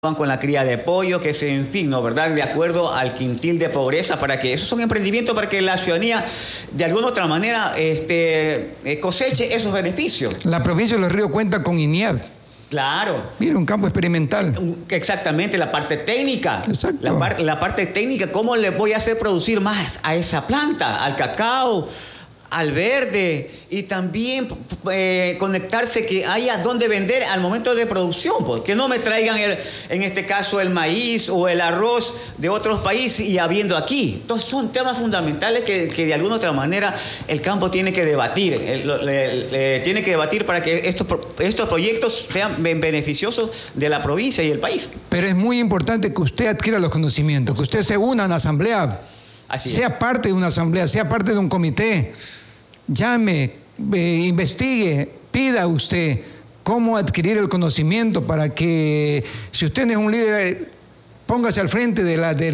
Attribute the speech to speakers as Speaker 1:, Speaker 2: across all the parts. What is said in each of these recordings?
Speaker 1: con la cría de pollo, que se, en fin, ¿no? ¿Verdad? De acuerdo al quintil de pobreza, para que esos son emprendimientos para que la ciudadanía de alguna otra manera coseche esos beneficios.
Speaker 2: La provincia de Los Ríos cuenta con INIAD.
Speaker 1: Claro.
Speaker 2: Mira, un campo experimental.
Speaker 1: Exactamente, la parte técnica.
Speaker 2: Exacto.
Speaker 1: La parte técnica, ¿cómo le voy a hacer producir más a esa planta, al cacao, al verde, y también conectarse que haya dónde vender al momento de producción, pues, que no me traigan en este caso el maíz o el arroz de otros países y habiendo aquí. Entonces son temas fundamentales que de alguna otra manera el campo tiene que debatir, tiene que debatir para que estos proyectos sean beneficiosos de la provincia y el país.
Speaker 2: Pero es muy importante que usted adquiera los conocimientos, que usted se una a una asamblea, sea parte de una asamblea, sea parte de un comité. Llame, investigue, pida usted cómo adquirir el conocimiento para que, si usted no es un líder, póngase al frente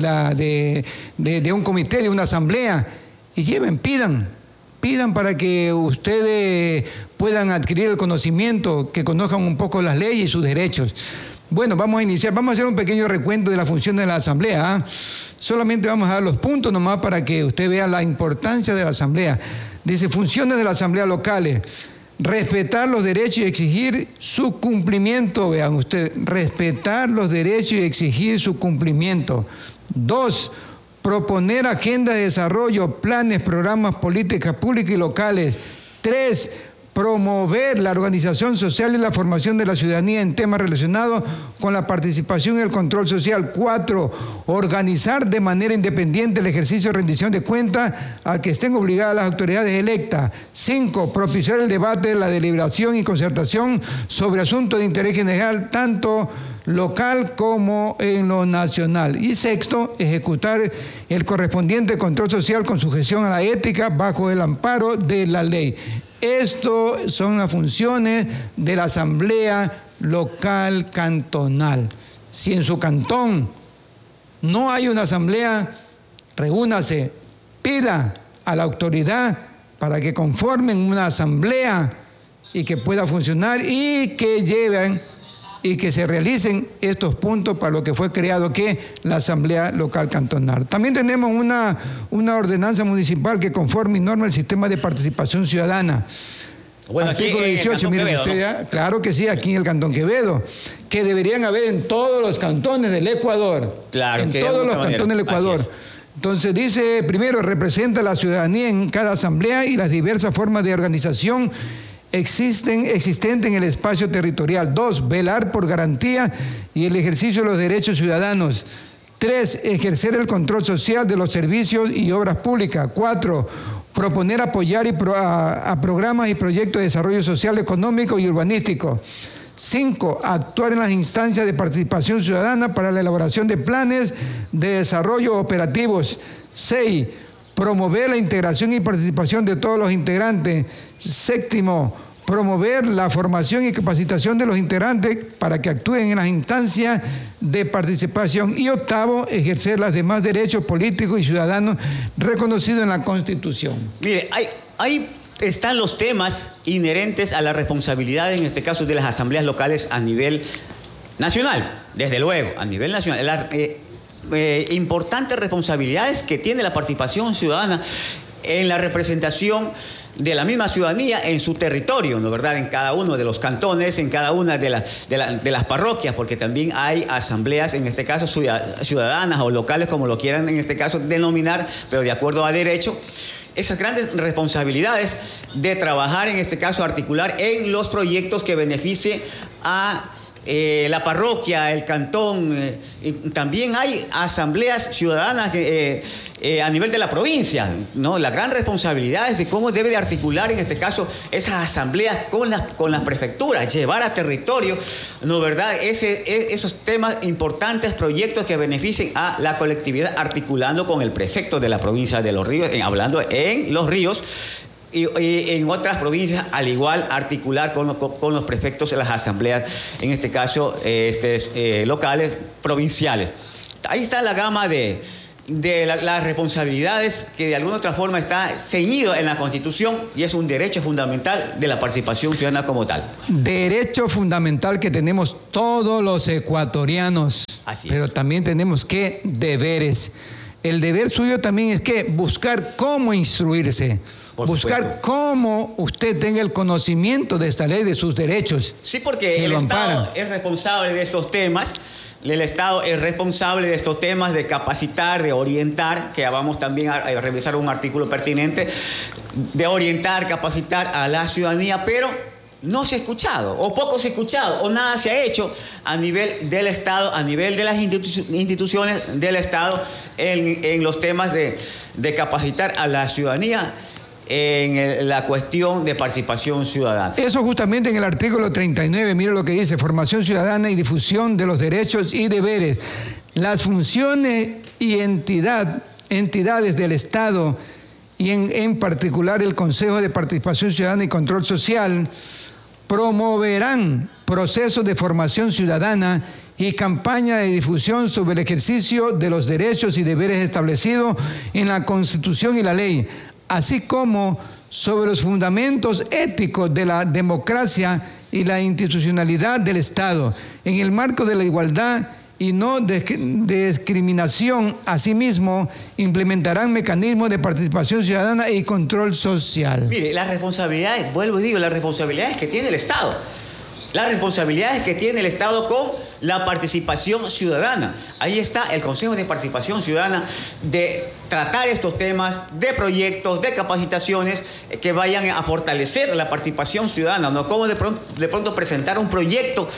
Speaker 2: de un comité, de una asamblea, y pidan para que ustedes puedan adquirir el conocimiento, que conozcan un poco las leyes y sus derechos. Bueno, vamos a hacer un pequeño recuento de la función de la asamblea. Solamente vamos a dar los puntos nomás para que usted vea la importancia de la asamblea. Dice, funciones de la asamblea locales: respetar los derechos y exigir su cumplimiento. Vean ustedes, respetar los derechos y exigir su cumplimiento. 2, proponer agendas de desarrollo, planes, programas, políticas públicas y locales. 3, promover la organización social y la formación de la ciudadanía en temas relacionados con la participación y el control social. 4, organizar de manera independiente el ejercicio de rendición de cuentas al que estén obligadas las autoridades electas. 5, propiciar el debate, la deliberación y concertación sobre asuntos de interés general, tanto local como en lo nacional. Y 6, ejecutar el correspondiente control social con sujeción a la ética bajo el amparo de la ley. Esto son las funciones de la asamblea local cantonal. Si en su cantón no hay una asamblea, reúnase, pida a la autoridad para que conformen una asamblea y que pueda funcionar y que lleven y que se realicen estos puntos para lo que fue creado, que la Asamblea Local Cantonal. También tenemos una ordenanza municipal que conforma y norma el sistema de participación ciudadana.
Speaker 1: Bueno,
Speaker 2: artículo 18, mire usted, ¿no? Ya, claro que sí, aquí en el Cantón Quevedo, que deberían haber en todos los cantones del Ecuador.
Speaker 1: Claro,
Speaker 2: en todos los cantones del Ecuador. Entonces dice, primero, representa a la ciudadanía en cada asamblea y las diversas formas de organización existente en el espacio territorial. 2, velar por garantía y el ejercicio de los derechos ciudadanos. 3, ejercer el control social de los servicios y obras públicas. 4, proponer, apoyar a programas y proyectos de desarrollo social, económico y urbanístico. 5, actuar en las instancias de participación ciudadana para la elaboración de planes de desarrollo operativos. 6, promover la integración y participación de todos los integrantes. 7, promover la formación y capacitación de los integrantes para que actúen en las instancias de participación. Y 8, ejercer los demás derechos políticos y ciudadanos reconocidos en la Constitución.
Speaker 1: Mire, ahí están los temas inherentes a la responsabilidad, en este caso, de las asambleas locales a nivel nacional. Desde luego, a nivel nacional. Importantes responsabilidades que tiene la participación ciudadana en la representación de la misma ciudadanía en su territorio, ¿no verdad? En cada uno de los cantones, en cada una de las parroquias, porque también hay asambleas, en este caso ciudadanas o locales, como lo quieran en este caso denominar, pero de acuerdo a derecho. Esas grandes responsabilidades de trabajar, en este caso articular en los proyectos que beneficie a la parroquia, el cantón. También hay asambleas ciudadanas a nivel de la provincia, ¿no? La gran responsabilidad es de cómo debe de articular, en este caso, esas asambleas con las prefecturas, llevar a territorio, ¿no verdad? Esos temas importantes, proyectos que beneficien a la colectividad, articulando con el prefecto de la provincia de Los Ríos, hablando en Los Ríos. Y en otras provincias, al igual, articular con los prefectos de las asambleas, en este caso locales, provinciales. Ahí está la gama de de las responsabilidades que de alguna otra forma está ceñido en la Constitución y es un derecho fundamental de la participación ciudadana como tal.
Speaker 2: Derecho fundamental que tenemos todos los ecuatorianos, pero también tenemos que deberes. El deber suyo también es que buscar cómo instruirse, buscar cómo usted tenga el conocimiento de esta ley, de sus derechos.
Speaker 1: Sí, porque el Estado es responsable de estos temas. El Estado es responsable de estos temas de capacitar, de orientar, que vamos también a revisar un artículo pertinente, de orientar, capacitar a la ciudadanía, pero no se ha escuchado, o poco se ha escuchado, o nada se ha hecho a nivel del Estado, a nivel de las instituciones del Estado en los temas de capacitar a la ciudadanía en la cuestión de participación ciudadana.
Speaker 2: Eso justamente en el artículo 39, mira lo que dice: formación ciudadana y difusión de los derechos y deberes. Las funciones y entidades del Estado y en particular el Consejo de Participación Ciudadana y Control Social promoverán procesos de formación ciudadana y campaña de difusión sobre el ejercicio de los derechos y deberes establecidos en la Constitución y la ley, así como sobre los fundamentos éticos de la democracia y la institucionalidad del Estado, en el marco de la igualdad y no discriminación. Asimismo, implementarán mecanismos de participación ciudadana y control social.
Speaker 1: Mire, las responsabilidades, vuelvo y digo, las responsabilidades que tiene el Estado. Las responsabilidades que tiene el Estado con la participación ciudadana. Ahí está el Consejo de Participación Ciudadana de tratar estos temas de proyectos, de capacitaciones que vayan a fortalecer la participación ciudadana, ¿no? Cómo de pronto presentar un proyecto,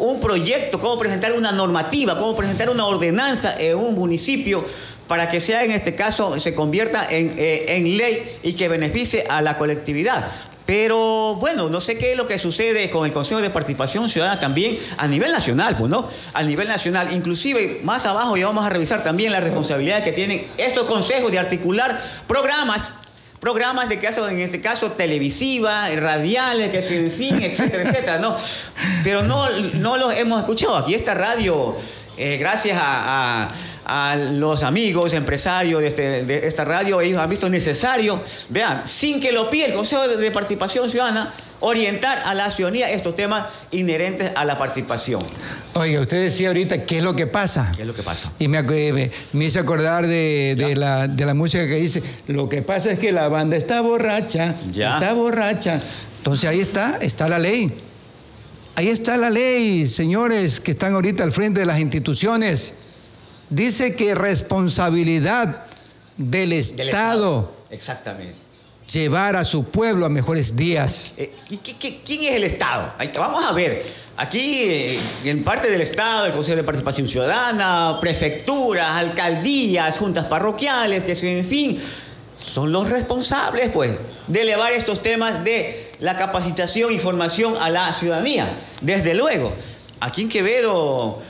Speaker 1: cómo presentar una normativa, cómo presentar una ordenanza en un municipio para que sea, en este caso, se convierta en ley y que beneficie a la colectividad. Pero bueno, no sé qué es lo que sucede con el Consejo de Participación Ciudadana también a nivel nacional, pues, ¿no? A nivel nacional, inclusive más abajo ya vamos a revisar también las responsabilidades que tienen estos consejos de articular programas de caso, en este caso televisivas, radiales, que en fin, etcétera, etcétera, ¿no? Pero no los hemos escuchado. Aquí esta radio, gracias a los amigos empresarios de esta radio, ellos han visto necesario, vean, sin que lo pida el Consejo de Participación Ciudadana, orientar a la ciudadanía estos temas inherentes a la participación.
Speaker 2: Oiga, usted decía ahorita, ¿qué es lo que pasa?
Speaker 1: ¿Qué es lo que pasa?
Speaker 2: Y me hice acordar de la música que dice: lo que pasa es que la banda está borracha, está borracha. Entonces ahí está la ley. Ahí está la ley, señores que están ahorita al frente de las instituciones. Dice que responsabilidad del Estado.
Speaker 1: Exactamente.
Speaker 2: Llevar a su pueblo a mejores días.
Speaker 1: ¿Quién es el Estado? Vamos a ver. Aquí, en parte del Estado, el Consejo de Participación Ciudadana, prefecturas, alcaldías, juntas parroquiales, que en fin, son los responsables, pues, de elevar estos temas de la capacitación y formación a la ciudadanía. Desde luego, aquí en Quevedo,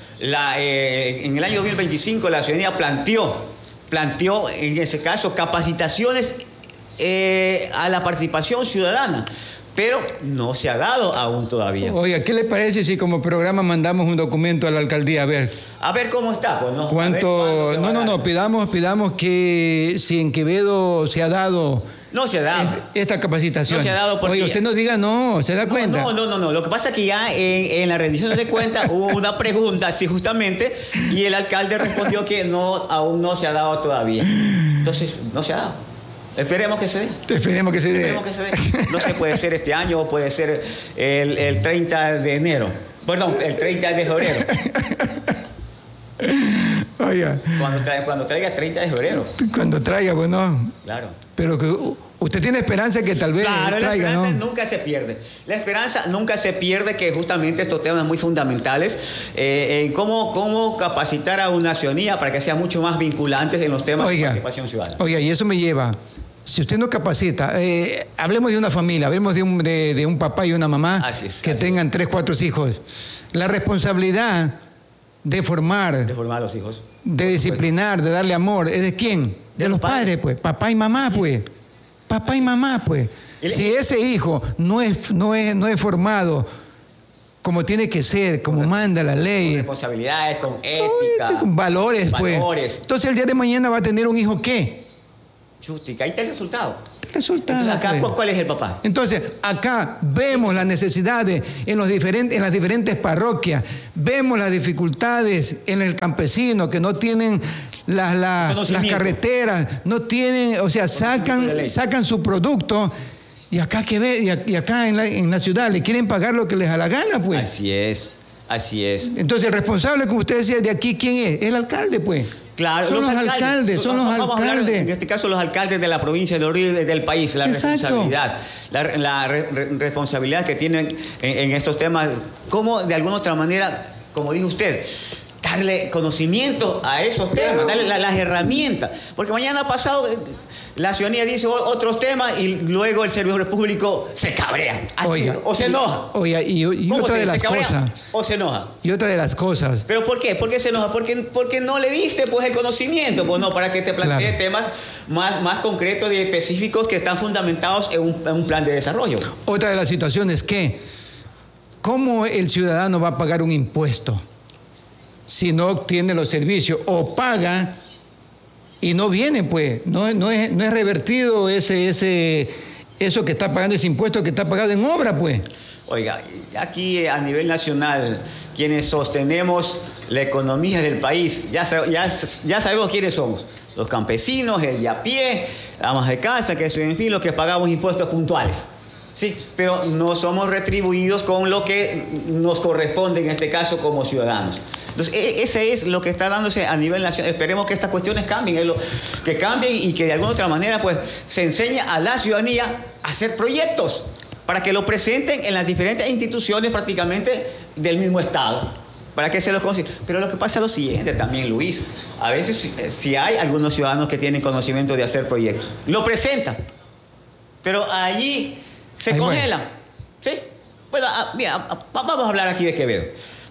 Speaker 1: en el año 2025, la ciudadanía planteó, en ese caso, capacitaciones a la participación ciudadana, pero no se ha dado aún todavía.
Speaker 2: Oiga, ¿qué le parece si como programa mandamos un documento a la alcaldía? A ver
Speaker 1: cómo está, pues, ¿no?
Speaker 2: ¿Cuánto? No, pidamos que si en Quevedo se ha dado...
Speaker 1: No se ha dado.
Speaker 2: Esta capacitación.
Speaker 1: No se ha dado porque...
Speaker 2: Oye, usted nos diga, no, ¿se da cuenta?
Speaker 1: No. Lo que pasa es que ya en la rendición de cuentas hubo una pregunta, así justamente, y el alcalde respondió que aún no se ha dado todavía. Entonces, no se ha dado. Esperemos que se dé.
Speaker 2: Esperemos que se dé.
Speaker 1: No sé, puede ser este año o puede ser el 30 de enero. Perdón, el 30 de febrero.
Speaker 2: Oiga.
Speaker 1: Cuando traiga 30 de febrero.
Speaker 2: Cuando traiga, bueno.
Speaker 1: Claro.
Speaker 2: Pero que usted tiene esperanza que tal vez traiga,
Speaker 1: la esperanza,
Speaker 2: ¿no?
Speaker 1: nunca se pierde. La esperanza nunca se pierde, que justamente estos temas muy fundamentales, en cómo capacitar a una ciudadanía para que sea mucho más vinculantes en los temas de participación ciudadana.
Speaker 2: Oiga, y eso me lleva, si usted no capacita, hablemos de una familia, hablemos de un papá y una mamá que tengan 3, 4 hijos. La responsabilidad de formar
Speaker 1: a los hijos,
Speaker 2: de disciplinar, de darle amor, ¿es de quién? De los padres, pues, papá y mamá, pues. Papá y mamá, pues. Si ese hijo no es formado como tiene que ser, como manda la ley.
Speaker 1: Con responsabilidades, con ética.
Speaker 2: Con valores, pues. Entonces el día de mañana va a tener un hijo, ¿qué?
Speaker 1: Chutica, ahí está el resultado.
Speaker 2: Resultado.
Speaker 1: Entonces, acá,
Speaker 2: pues.
Speaker 1: ¿cuál es el papá?
Speaker 2: Entonces, acá vemos las necesidades en las diferentes parroquias, vemos las dificultades en el campesino que no tienen las carreteras, no tienen, o sea, sacan su producto y acá y acá en la ciudad le quieren pagar lo que les da la gana, pues.
Speaker 1: Así es.
Speaker 2: Entonces, el responsable, como usted decía, de aquí, ¿quién es? El alcalde, pues.
Speaker 1: Claro,
Speaker 2: son los alcaldes.
Speaker 1: Vamos a hablar, en este caso, los alcaldes de la provincia de Río y del país, la responsabilidad. La responsabilidad que tienen en estos temas. ¿Cómo, de alguna otra manera, como dijo usted, darle conocimiento a esos temas, darle las herramientas? Porque mañana pasado la ciudadanía dice otros temas y luego el servidor público se cabrea. O se enoja.
Speaker 2: Oiga, y otra de las cosas.
Speaker 1: O se enoja.
Speaker 2: Y otra de las cosas.
Speaker 1: ¿Pero por qué? ¿Por qué se enoja? Porque no le diste pues el conocimiento, pues no, para que te plantee temas más concretos y específicos que están fundamentados en un plan de desarrollo.
Speaker 2: Otra de las situaciones que, ¿cómo el ciudadano va a pagar un impuesto si no obtiene los servicios? O paga y no viene, pues, no es revertido eso que está pagando, ese impuesto que está pagado en obra, pues.
Speaker 1: Oiga, aquí a nivel nacional, quienes sostenemos la economía del país, ya sabemos quiénes somos. Los campesinos, el de a pie, amas de casa, que son en fin, los que pagamos impuestos puntuales. Sí, pero no somos retribuidos con lo que nos corresponde en este caso como ciudadanos. Entonces, ese es lo que está dándose a nivel nacional. Esperemos que estas cuestiones cambien, que cambien y que de alguna otra manera pues, se enseñe a la ciudadanía a hacer proyectos para que lo presenten en las diferentes instituciones prácticamente del mismo Estado, para que se los consiga. Pero lo que pasa es lo siguiente también, Luis. A veces si hay algunos ciudadanos que tienen conocimiento de hacer proyectos, lo presentan, pero allí se congelan. ¿Sí? Bueno, mira, vamos a hablar aquí de Quevedo.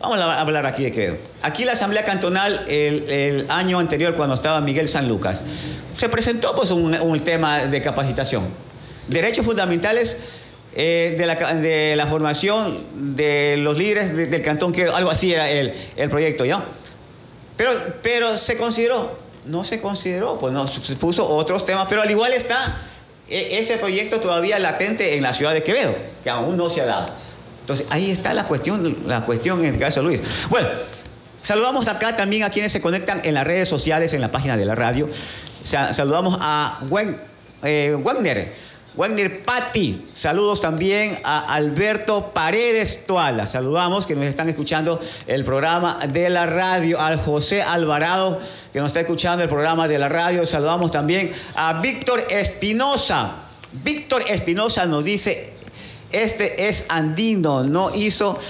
Speaker 1: Aquí la Asamblea Cantonal, el año anterior, cuando estaba Miguel Sanlúcar, se presentó pues un tema de capacitación. Derechos fundamentales de la formación de los líderes del Cantón Quevedo, algo así era el proyecto, ¿ya? Pero se consideró, no se consideró, pues no, se puso otros temas, pero al igual está ese proyecto todavía latente en la ciudad de Quevedo, que aún no se ha dado. Entonces, ahí está la cuestión en el caso de Luis. Bueno, saludamos acá también a quienes se conectan en las redes sociales, en la página de la radio. Saludamos a Wagner Patti. Saludos también a Alberto Paredes Toala. Saludamos que nos están escuchando el programa de la radio. Al José Alvarado, que nos está escuchando el programa de la radio. Saludamos también a Víctor Espinosa. Víctor Espinosa nos dice: este es andino, no hizo,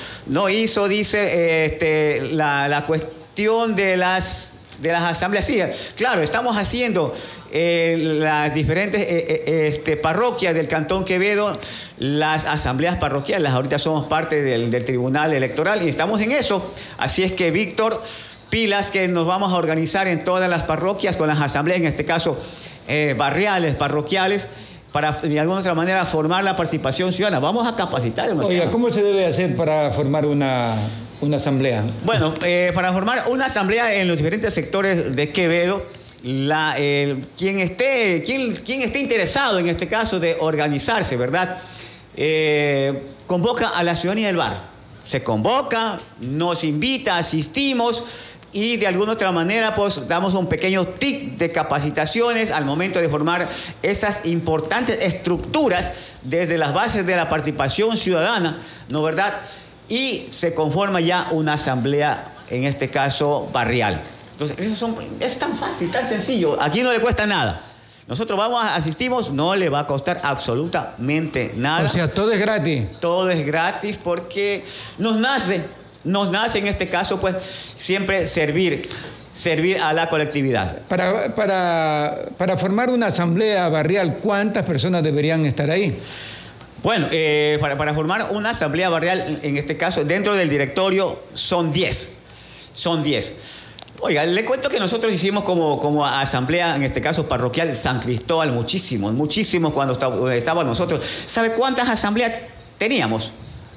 Speaker 1: dice, la cuestión de las asambleas. Sí, claro, estamos haciendo las diferentes parroquias del Cantón Quevedo, las asambleas parroquiales. Ahorita somos parte del Tribunal Electoral y estamos en eso. Así es que, Víctor, pilas, que nos vamos a organizar en todas las parroquias con las asambleas, en este caso barriales, parroquiales, para de alguna otra manera formar la participación ciudadana. Vamos a capacitar.
Speaker 2: Oiga, ¿cómo se debe hacer para formar una asamblea?
Speaker 1: Bueno, para formar una asamblea en los diferentes sectores de Quevedo, quien esté interesado en este caso de organizarse, ¿verdad? Convoca a la ciudadanía del barrio. Se convoca, nos invita, asistimos. Y de alguna otra manera, pues, damos un pequeño tic de capacitaciones al momento de formar esas importantes estructuras desde las bases de la participación ciudadana, ¿no verdad? Y se conforma ya una asamblea, en este caso, barrial. Entonces, es tan fácil, tan sencillo. Aquí no le cuesta nada. Nosotros asistimos, no le va a costar absolutamente nada.
Speaker 2: O sea, todo es gratis.
Speaker 1: Todo es gratis porque nos nace en este caso, pues, siempre servir a la colectividad.
Speaker 2: Para formar una asamblea barrial, ¿cuántas personas deberían estar ahí?
Speaker 1: Bueno, para formar una asamblea barrial, en este caso, dentro del directorio, son 10. Oiga, le cuento que nosotros hicimos como asamblea, en este caso parroquial, San Cristóbal, muchísimo cuando estábamos nosotros. ¿Sabe cuántas asambleas teníamos?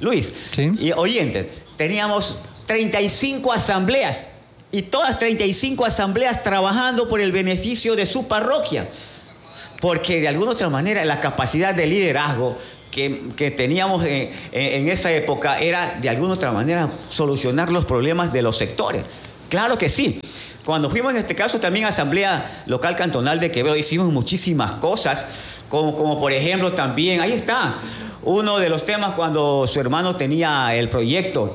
Speaker 1: Luis,
Speaker 2: ¿sí?
Speaker 1: Y oyentes, teníamos 35 asambleas y todas 35 asambleas trabajando por el beneficio de su parroquia. Porque de alguna otra manera la capacidad de liderazgo que teníamos en esa época era de alguna otra manera solucionar los problemas de los sectores. Claro que sí. Cuando fuimos en este caso también a Asamblea Local Cantonal de Quevedo, hicimos muchísimas cosas, como por ejemplo también, ahí está, uno de los temas cuando su hermano tenía el proyecto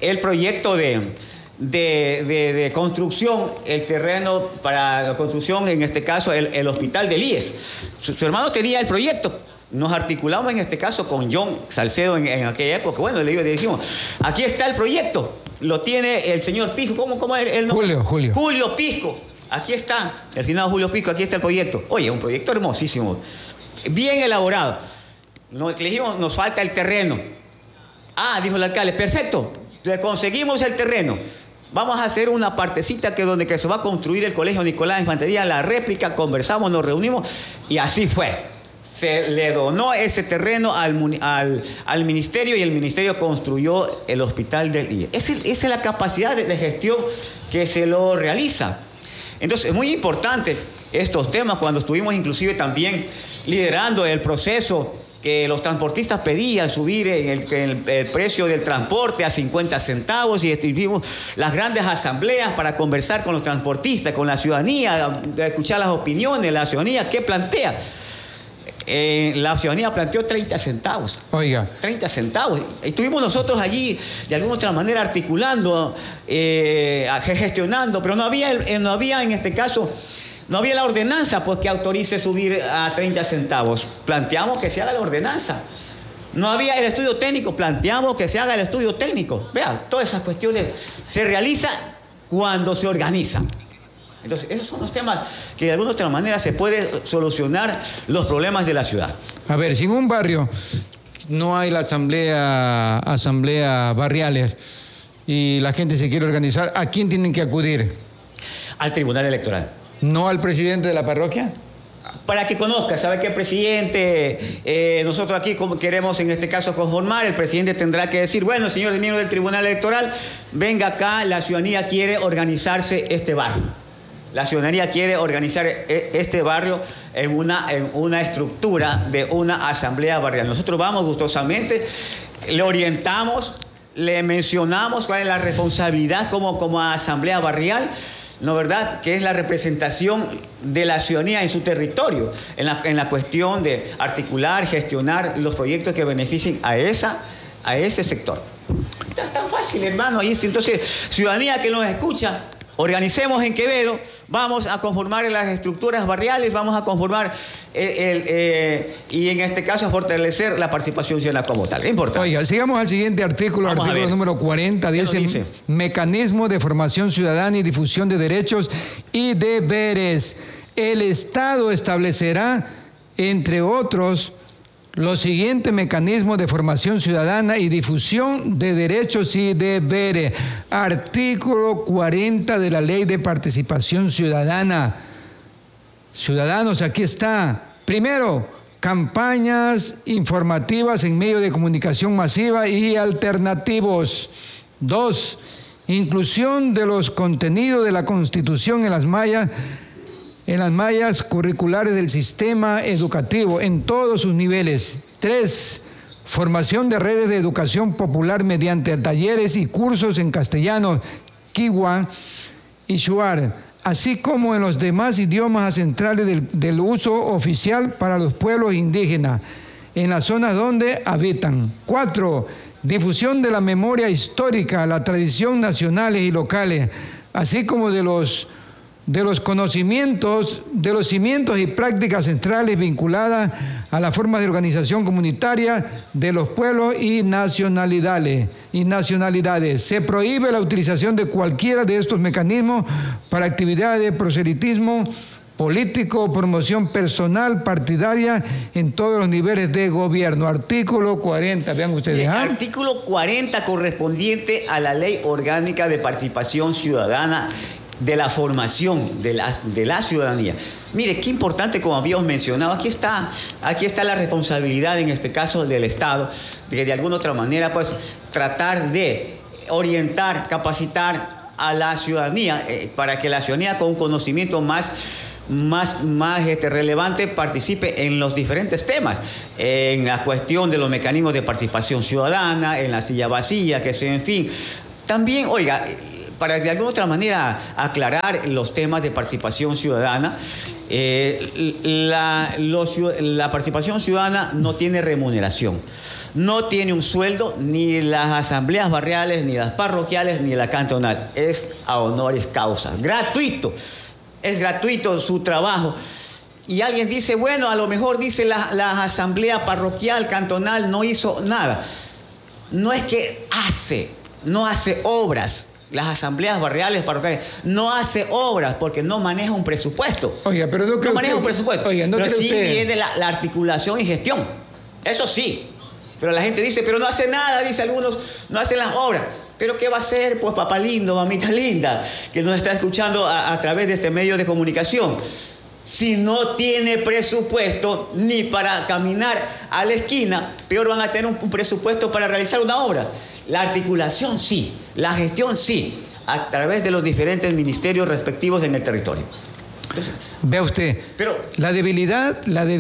Speaker 1: de construcción, el terreno para la construcción, en este caso el hospital del IES. Su hermano tenía el proyecto. Nos articulamos en este caso con John Salcedo en aquella época. Bueno, le dijimos, aquí está el proyecto. Lo tiene el señor Pisco. ¿Cómo es el nombre? Julio Pisco. Aquí está, el finado Julio Pisco, aquí está el proyecto. Oye, un proyecto hermosísimo, bien elaborado. Le dijimos, nos falta el terreno. Ah, dijo el alcalde, perfecto, le conseguimos el terreno. Vamos a hacer una partecita donde se va a construir el Colegio Nicolás de Infantería, la réplica, conversamos, nos reunimos y así fue. Se le donó ese terreno al ministerio y el ministerio construyó el hospital del IE. Esa es la capacidad de gestión que se lo realiza. Entonces es muy importante estos temas cuando estuvimos inclusive también liderando el proceso que los transportistas pedían subir el precio del transporte a 50 centavos y estuvimos las grandes asambleas para conversar con los transportistas, con la ciudadanía, escuchar las opiniones, la ciudadanía, ¿qué plantea? La ciudadanía planteó 30 centavos.
Speaker 2: Oiga.
Speaker 1: 30 centavos. Estuvimos nosotros allí de alguna otra manera articulando, gestionando, pero no había en este caso, no había la ordenanza pues que autorice subir a 30 centavos. Planteamos que se haga la ordenanza. No había el estudio técnico, planteamos que se haga el estudio técnico. Vean, todas esas cuestiones se realizan cuando se organiza. Entonces, esos son los temas que de alguna otra manera se puede solucionar los problemas de la ciudad.
Speaker 2: A ver, si en un barrio no hay la asamblea barriales y la gente se quiere organizar, ¿a quién tienen que acudir?
Speaker 1: Al Tribunal Electoral.
Speaker 2: ¿No al presidente de la parroquia?
Speaker 1: Para que conozca, sabe qué presidente, nosotros aquí queremos en este caso conformar, el presidente tendrá que decir, bueno, señor miembro del Tribunal Electoral, venga acá, la ciudadanía quiere organizarse este barrio. La ciudadanía quiere organizar este barrio en una estructura de una asamblea barrial. Nosotros vamos gustosamente, le orientamos, le mencionamos cuál es la responsabilidad como asamblea barrial, ¿no verdad? Que es la representación de la ciudadanía en su territorio, en la cuestión de articular, gestionar los proyectos que beneficien a ese sector. Tan fácil, hermano. Entonces, ciudadanía que nos escucha, organicemos en Quevedo, vamos a conformar las estructuras barriales, vamos a conformar y en este caso a fortalecer la participación ciudadana como tal. Es importante.
Speaker 2: Oiga, sigamos al siguiente artículo, artículo número 40, dice Mecanismo de formación ciudadana y difusión de derechos y deberes. El Estado establecerá, entre otros, los siguientes mecanismos de formación ciudadana y difusión de derechos y deberes. Artículo 40 de la Ley de Participación Ciudadana. Ciudadanos, aquí está. Primero, campañas informativas en medios de comunicación masiva y alternativos. 2, inclusión de los contenidos de la Constitución en las mallas curriculares del sistema educativo en todos sus niveles. 3, formación de redes de educación popular mediante talleres y cursos en castellano, kiwa y shuar, así como en los demás idiomas ancestrales del uso oficial para los pueblos indígenas en las zonas donde habitan. 4, difusión de la memoria histórica, la tradición nacionales y locales, así como de los conocimientos, de los cimientos y prácticas centrales vinculadas a las formas de organización comunitaria de los pueblos y nacionalidades. Se prohíbe la utilización de cualquiera de estos mecanismos para actividades de proselitismo político, promoción personal, partidaria en todos los niveles de gobierno. Artículo 40, vean ustedes.
Speaker 1: Artículo 40 correspondiente a la Ley Orgánica de Participación Ciudadana de la formación de la ciudadanía. Mire, qué importante, como habíamos mencionado, aquí está la responsabilidad, en este caso, del Estado, de alguna otra manera, pues, tratar de orientar, capacitar a la ciudadanía, para que la ciudadanía con un conocimiento más relevante participe en los diferentes temas, en la cuestión de los mecanismos de participación ciudadana, en la silla vacía, que sea, en fin. También, oiga, para de alguna otra manera aclarar los temas de participación ciudadana, la participación ciudadana no tiene remuneración, no tiene un sueldo, ni las asambleas barriales, ni las parroquiales, ni la cantonal. Es a honoris causa, gratuito. Es gratuito su trabajo. Y alguien dice, bueno, a lo mejor dice la asamblea parroquial, cantonal, no hizo nada. No es que no hace obras. Las asambleas barriales, parroquiales, no hace obras porque no maneja un presupuesto.
Speaker 2: Oiga, pero no
Speaker 1: maneja un presupuesto.
Speaker 2: Oiga,
Speaker 1: pero sí viene la articulación y gestión. Eso sí. Pero la gente dice, pero no hace nada, dice algunos, no hacen las obras. ¿Pero qué va a hacer? Pues papá lindo, mamita linda, que nos está escuchando a través de este medio de comunicación. Si no tiene presupuesto ni para caminar a la esquina, peor van a tener un presupuesto para realizar una obra. La articulación sí, la gestión sí, a través de los diferentes ministerios respectivos en el territorio. Entonces,
Speaker 2: vea usted,
Speaker 1: pero
Speaker 2: la debilidad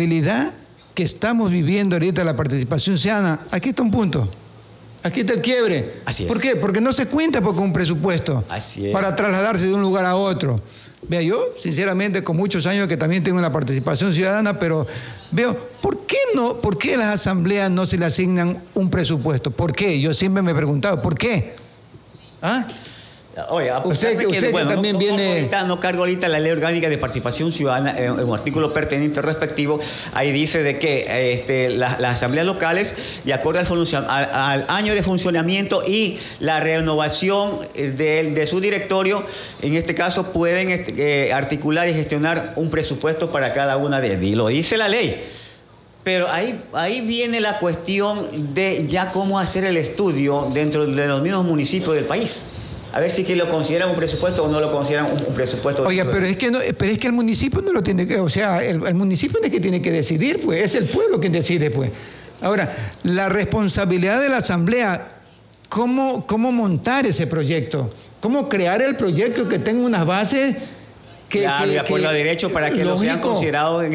Speaker 2: que estamos viviendo ahorita, la participación ciudadana, aquí está un punto. Aquí está el quiebre.
Speaker 1: Así es.
Speaker 2: ¿Por qué? Porque no se cuenta con un presupuesto para trasladarse de un lugar a otro. Vea, yo, sinceramente, con muchos años que también tengo una participación ciudadana, pero veo, ¿por qué las asambleas no se le asignan un presupuesto? ¿Por qué? Yo siempre me he preguntado, ¿por qué? ¿Ah?
Speaker 1: Oye,
Speaker 2: usted que también viene...
Speaker 1: No cargo ahorita la ley orgánica de participación ciudadana, en un artículo pertinente respectivo, ahí dice de que las asambleas locales, de acuerdo al año de funcionamiento y la renovación de su directorio, en este caso pueden articular y gestionar un presupuesto para cada una de ellas. Y lo dice la ley. Pero ahí viene la cuestión de ya cómo hacer el estudio dentro de los mismos municipios del país. A ver si que lo consideran un presupuesto o no lo consideran un presupuesto.
Speaker 2: Oiga, pero es que el municipio no lo tiene que... O sea, el municipio no es que tiene que decidir, pues. Es el pueblo quien decide, pues. Ahora, la responsabilidad de la asamblea, ¿cómo montar ese proyecto? ¿Cómo crear el proyecto que tenga unas bases...
Speaker 1: de acuerdo a derecho para que lo sean considerados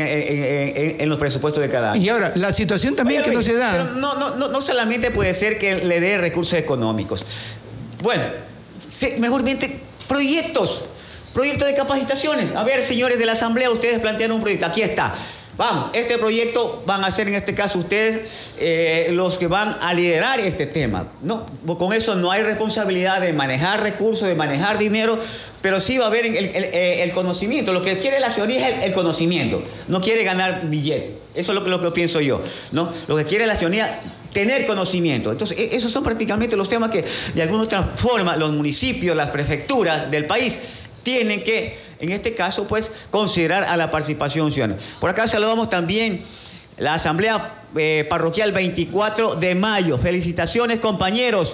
Speaker 1: en los presupuestos de cada año.
Speaker 2: Y ahora, la situación también que no se da...
Speaker 1: Pero no solamente puede ser que le dé recursos económicos. Bueno... mejormente proyectos de capacitaciones. A ver, señores de la asamblea, ustedes plantearon un proyecto, aquí está. Vamos, este proyecto van a ser en este caso ustedes los que van a liderar este tema. No, con eso no hay responsabilidad de manejar recursos, de manejar dinero, pero sí va a haber el conocimiento. Lo que quiere la ciudadanía es el conocimiento, no quiere ganar billete. Eso es lo que pienso yo, ¿no? Lo que quiere la ciudadanía, tener conocimiento. Entonces, esos son prácticamente los temas que, de alguna otra forma, los municipios, las prefecturas del país tienen que, en este caso, pues, considerar a la participación ciudadana. Por acá saludamos también la Asamblea Parroquial 24 de mayo. Felicitaciones, compañeros,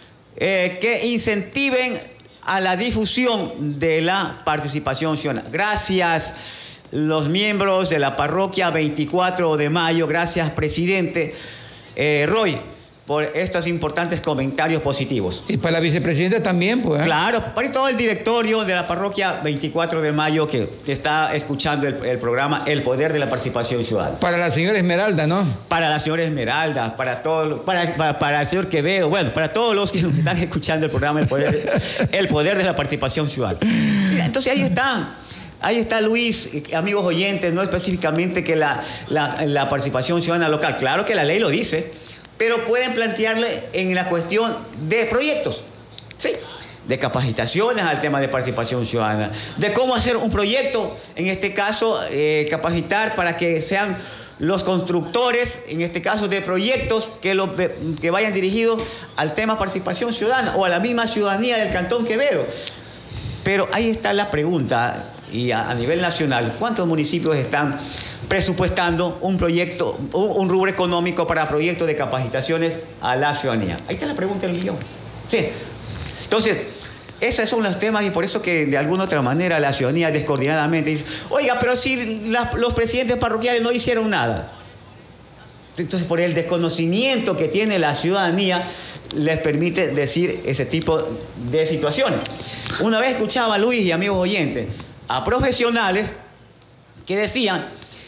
Speaker 1: que incentiven a la difusión de la participación ciudadana. Gracias, los miembros de la Parroquia 24 de mayo. Gracias, presidente Roy, por estos importantes comentarios positivos.
Speaker 2: Y para la vicepresidenta también, pues.
Speaker 1: Claro, para todo el directorio de la Parroquia 24 de mayo que está escuchando el programa El Poder de la Participación Ciudadana.
Speaker 2: Para la señora Esmeralda, ¿no?
Speaker 1: Para la señora Esmeralda, para el señor Quevedo, bueno, para todos los que nos están escuchando el programa El Poder de la Participación Ciudadana. Mira, entonces ahí están. Ahí está Luis, amigos oyentes, no específicamente que la participación ciudadana local. Claro que la ley lo dice, pero pueden plantearle en la cuestión de proyectos, ¿sí? De capacitaciones al tema de participación ciudadana, de cómo hacer un proyecto, en este caso, capacitar para que sean los constructores, en este caso, de proyectos que vayan dirigidos al tema participación ciudadana o a la misma ciudadanía del Cantón Quevedo. Pero ahí está la pregunta. Y a nivel nacional, ¿cuántos municipios están presupuestando un proyecto, un rubro económico para proyectos de capacitaciones a la ciudadanía? Ahí está la pregunta del millón. Sí. Entonces, esos son los temas, y por eso que de alguna otra manera la ciudadanía descoordinadamente dice, oiga, pero si los presidentes parroquiales no hicieron nada. Entonces, por el desconocimiento que tiene la ciudadanía, les permite decir ese tipo de situaciones. Una vez escuchaba a Luis y amigos oyentes, a profesionales que decían,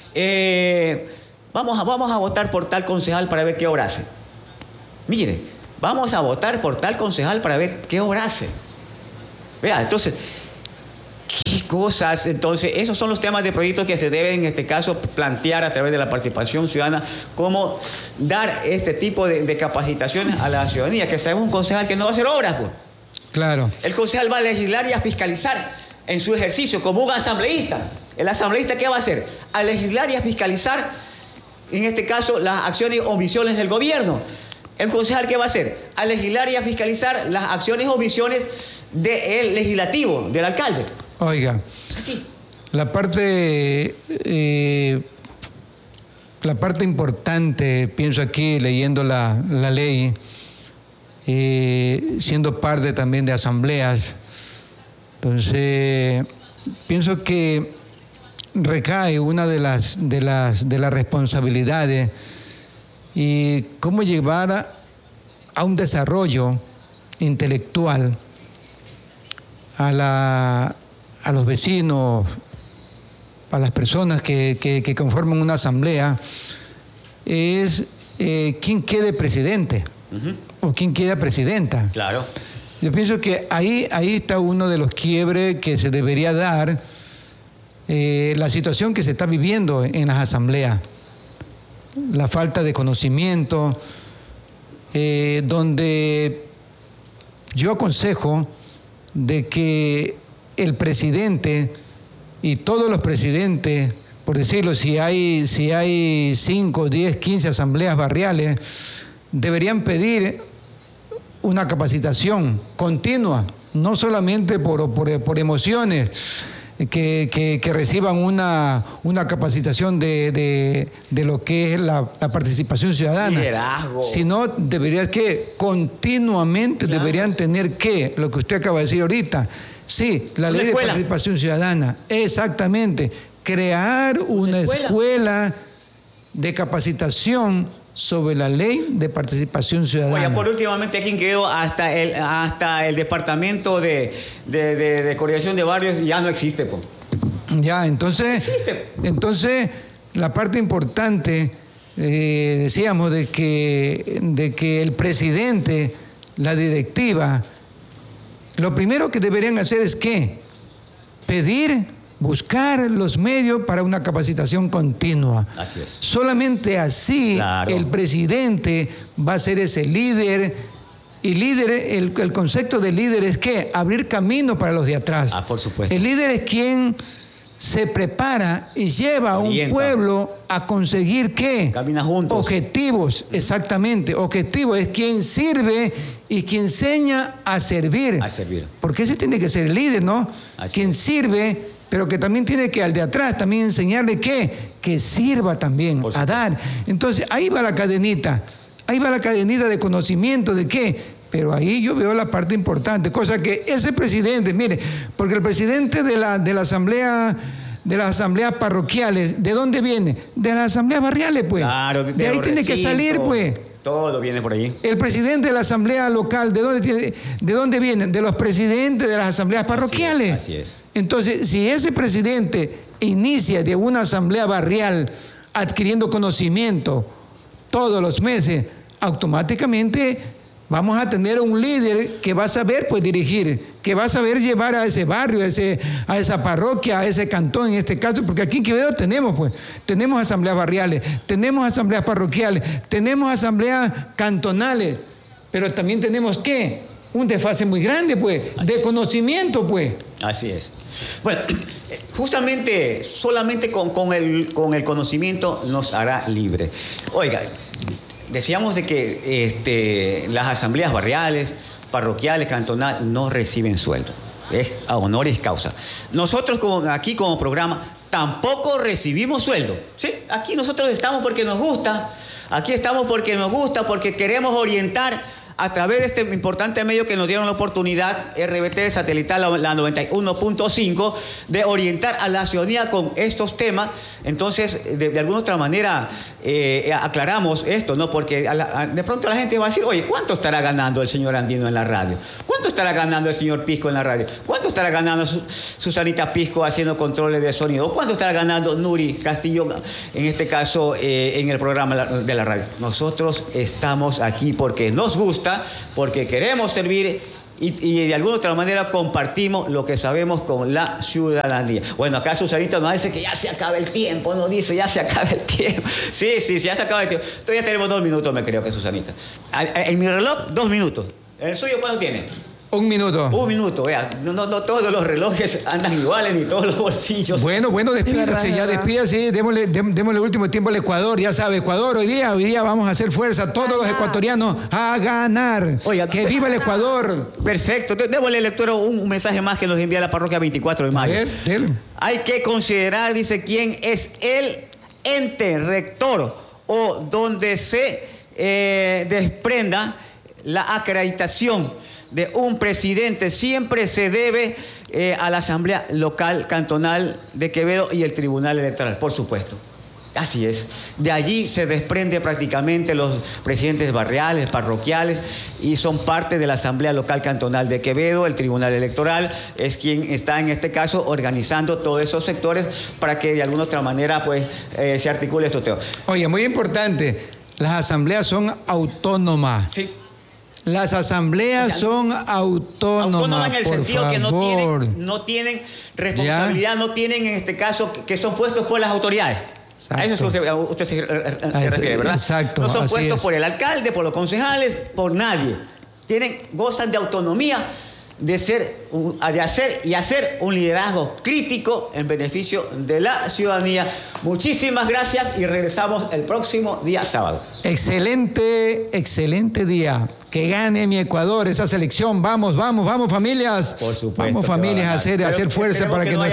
Speaker 1: vamos a votar por tal concejal para ver qué obra hace. Mire, vamos a votar por tal concejal para ver qué obra hace. Vea, entonces, ¿qué cosas? Entonces, esos son los temas de proyectos que se deben, en este caso, plantear a través de la participación ciudadana, cómo dar este tipo de capacitaciones a la ciudadanía, que sabemos un concejal que no va a hacer obras, pues.
Speaker 2: Claro.
Speaker 1: El concejal va a legislar y a fiscalizar en su ejercicio, como un asambleísta. ¿El asambleísta qué va a hacer? A legislar y a fiscalizar, en este caso, las acciones o omisiones del gobierno. ¿El concejal qué va a hacer? A legislar y a fiscalizar las acciones o omisiones del legislativo, del alcalde.
Speaker 2: Oiga,
Speaker 1: así.
Speaker 2: La parte importante, pienso aquí leyendo la ley, siendo parte también de asambleas, entonces pienso que recae una de las responsabilidades y cómo llevar a un desarrollo intelectual a los vecinos, a las personas que conforman una asamblea, es quién quede presidente o quién queda presidenta.
Speaker 1: Claro.
Speaker 2: Yo pienso que ahí está uno de los quiebres que se debería dar, la situación que se está viviendo en las asambleas, la falta de conocimiento, donde yo aconsejo de que el presidente y todos los presidentes, por decirlo, si hay 5, 10, 15 asambleas barriales, deberían pedir una capacitación continua, no solamente por emociones, que reciban una capacitación de lo que es la participación ciudadana.
Speaker 1: Liderazgo.
Speaker 2: Sino debería que continuamente deberían tener que, lo que usted acaba de decir ahorita, sí, la ley de participación ciudadana, exactamente, crear una escuela de capacitación sobre la ley de participación ciudadana.
Speaker 1: Oye, por últimamente aquí quedó hasta el departamento de coordinación de barrios ya no existe, po.
Speaker 2: Ya, entonces la parte importante, decíamos, de que el presidente, la directiva, lo primero que deberían hacer es ¿qué? Buscar los medios para una capacitación continua.
Speaker 1: Así es.
Speaker 2: Solamente así el presidente va a ser ese líder. Y líder, el concepto de líder es ¿qué? Abrir camino para los de atrás.
Speaker 1: Por supuesto.
Speaker 2: El líder es quien se prepara y lleva a un pueblo a conseguir ¿qué?
Speaker 1: Camina juntos.
Speaker 2: Objetivos, exactamente. Objetivo es quien sirve y quien enseña a servir.
Speaker 1: A servir.
Speaker 2: Porque ese tiene que ser el líder, ¿no? Quien sirve, pero que también tiene que al de atrás también enseñarle que sirva también a dar. Entonces ahí va la cadenita de conocimiento de qué, pero ahí yo veo la parte importante, cosa que ese presidente, mire, porque el presidente de la asamblea, de las asambleas parroquiales, ¿de dónde viene? De las asambleas barriales, pues.
Speaker 1: Claro,
Speaker 2: de ahí tiene que salir, pues.
Speaker 1: Todo viene por ahí.
Speaker 2: El presidente de la asamblea local, ¿de dónde viene? De los presidentes de las asambleas parroquiales.
Speaker 1: Así es.
Speaker 2: Entonces, si ese presidente inicia de una asamblea barrial adquiriendo conocimiento todos los meses, automáticamente vamos a tener un líder que va a saber pues dirigir, que va a saber llevar a ese barrio, a esa parroquia, a ese cantón en este caso, porque aquí en Quevedo tenemos asambleas barriales, tenemos asambleas parroquiales, tenemos asambleas cantonales, pero también tenemos ¿qué? Un desfase muy grande, pues, de conocimiento, pues.
Speaker 1: Así es. Bueno, justamente, solamente con el conocimiento nos hará libre. Oiga, decíamos de que las asambleas barriales, parroquiales, cantonales, no reciben sueldo. Es a honoris causa. Nosotros aquí como programa tampoco recibimos sueldo. ¿Sí? Aquí nosotros estamos porque nos gusta. Aquí estamos porque nos gusta, porque queremos orientar a través de este importante medio que nos dieron la oportunidad, RBT satelital, la 91.5, de orientar a la ciudadanía con estos temas. Entonces, de alguna otra manera, aclaramos esto, ¿no? Porque de pronto la gente va a decir, oye, ¿cuánto estará ganando el señor Andino en la radio? ¿Cuánto estará ganando el señor Pisco en la radio? ¿Cuánto estará ganando Susanita Pisco haciendo controles de sonido? ¿Cuánto estará ganando Nuri Castillo, en este caso, en el programa de la radio? Nosotros estamos aquí porque nos gusta, porque queremos servir y de alguna otra manera compartimos lo que sabemos con la ciudadanía. Bueno, acá Susanita nos dice que ya se acaba el tiempo, nos dice ya se acaba el tiempo. Sí, ya se acaba el tiempo. Todavía tenemos 2 minutos, me creo que Susanita. En mi reloj, 2 minutos. ¿El suyo cuánto tiene?
Speaker 2: 1 minuto.
Speaker 1: 1 minuto, vea. No todos los relojes andan iguales, ni todos los bolsillos.
Speaker 2: Bueno, despídase, despídase. Démosle el último tiempo al Ecuador. Ya sabe, Ecuador, hoy día vamos a hacer fuerza, todos los ecuatorianos, a ganar. Oiga, ¡que viva el Ecuador!
Speaker 1: Perfecto. Démosle lectura un mensaje más que nos envía la parroquia 24 de mayo. A ver, dele. Hay que considerar, dice, quién es el ente rector o donde se desprenda la acreditación de un presidente. Siempre se debe a la Asamblea Local Cantonal de Quevedo y el Tribunal Electoral, por supuesto. Así es. De allí se desprende prácticamente los presidentes barriales, parroquiales, y son parte de la Asamblea Local Cantonal de Quevedo. El Tribunal Electoral es quien está en este caso organizando todos esos sectores para que de alguna otra manera pues se articule esto.
Speaker 2: Oye, muy importante, las asambleas son autónomas. Sí. Las asambleas son autónomas,
Speaker 1: en el
Speaker 2: por
Speaker 1: sentido
Speaker 2: favor.
Speaker 1: Que no tienen responsabilidad, ¿ya? No tienen en este caso que son puestos por las autoridades. Exacto. A eso usted se refiere, ¿verdad?
Speaker 2: Exacto.
Speaker 1: No son puestos por el alcalde, por los concejales, por nadie. Gozan de autonomía de hacer un liderazgo crítico en beneficio de la ciudadanía. Muchísimas gracias y regresamos el próximo día sábado.
Speaker 2: Excelente día. Que gane mi Ecuador esa selección. Vamos familias.
Speaker 1: Por supuesto.
Speaker 2: Vamos familias a hacer fuerza para que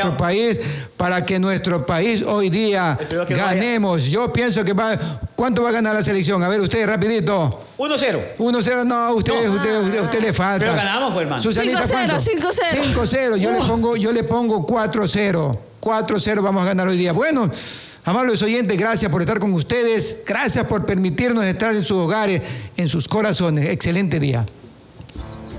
Speaker 2: nuestro país hoy día ganemos. Yo pienso que ¿cuánto va a ganar la selección? A ver, ustedes rapidito.
Speaker 1: 1-0.
Speaker 2: 1-0, no, usted le falta.
Speaker 1: Pero ganamos, pues, hermano.
Speaker 2: Susanita, 5-0. 5-0. Yo le pongo 4-0. 4-0 vamos a ganar hoy día. Bueno, amables oyentes, gracias por estar con ustedes. Gracias por permitirnos estar en sus hogares, en sus corazones. Excelente día.